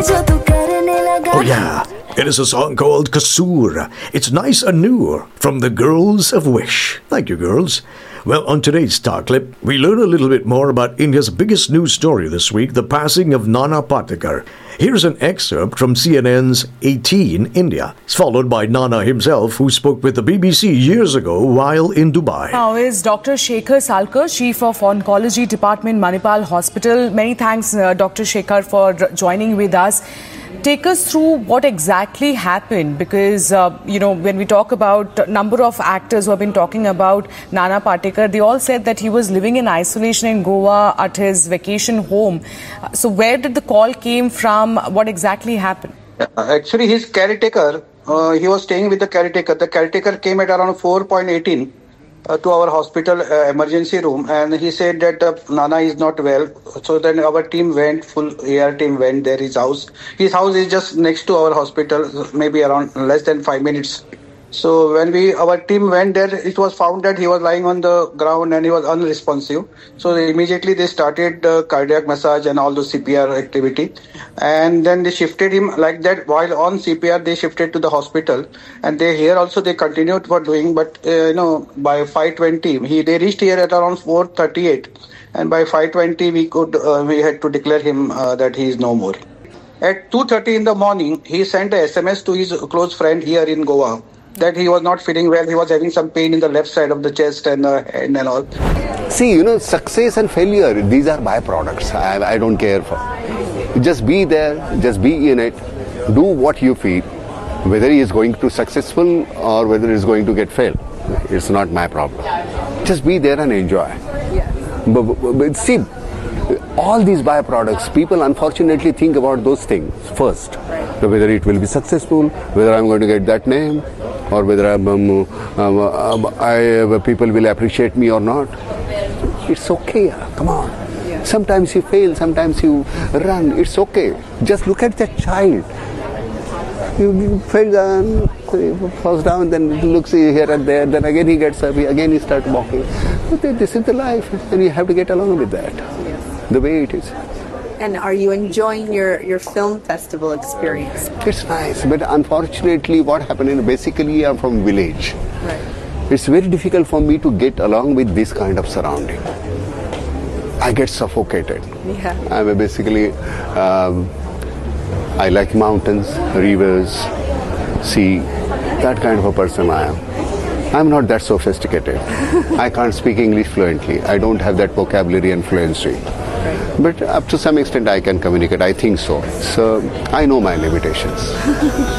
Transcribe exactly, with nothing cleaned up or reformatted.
Oh yeah, it is a song called Kasoor. It's nice and new from the Girls of Wish. Thank you, girls. Well, on today's Star Clip, we learn a little bit more about India's biggest news story this week, the passing of Nana Patekar. Here's an excerpt from C N N's eighteen India. It's followed by Nana himself, who spoke with the B B C years ago while in Dubai. Now is Doctor Shekhar Salkar, Chief of Oncology Department, Manipal Hospital. Many thanks, uh, Doctor Shekhar, for joining with us. Take us through what exactly happened, because, uh, you know, when we talk about a number of actors who have been talking about Nana Patekar, they all said that he was living in isolation in Goa at his vacation home. So where did the call came from? What exactly happened? Actually, his caretaker, uh, he was staying with the caretaker. The caretaker came at around four eighteen uh, to our hospital uh, emergency room, and he said that uh, Nana is not well. So then our team went, full A R team went there, his house. His house is just next to our hospital, maybe around less than five minutes. So when we, our team went there, it was found that he was lying on the ground and he was unresponsive. So immediately they started uh, cardiac massage and all the C P R activity. And then they shifted him like that. While on C P R, they shifted to the hospital. And they here also they continued for doing, but uh, you know, by five twenty, he they reached here at around four thirty-eight. And by five twenty, we could uh, we had to declare him uh, that he is no more. At two thirty in the morning, he sent a S M S to his close friend here in Goa that he was not feeling well. He was having some pain in the left side of the chest and uh, and, and all. See, you know, success and failure, these are byproducts. I, I don't care for. Just be there, just be in it, do what you feel. Whether he is going to successful or whether he is going to get failed, it's not my problem. Just be there and enjoy. But, but, but see, all these byproducts, people unfortunately think about those things first. So whether it will be successful, whether I'm going to get that name, or whether I'm, um, um, um, I, uh, people will appreciate me or not. It's okay, come on. Yeah. Sometimes you fail, sometimes you run, it's okay. Just look at that child. You, you fell down, he falls down, then he looks here and there, then again he gets up, again he starts walking. But this is the life, and you have to get along with that, yes. The way it is. And are you enjoying your, your film festival experience? It's nice, but unfortunately what happened is basically I'm from village. Right. It's very difficult for me to get along with this kind of surrounding. I get suffocated. Yeah. I'm basically, um, I like mountains, rivers, sea, that kind of a person I am. I'm not that sophisticated. I can't speak English fluently. I don't have that vocabulary and fluency. But up to some extent I can communicate, I think so. So I know my limitations.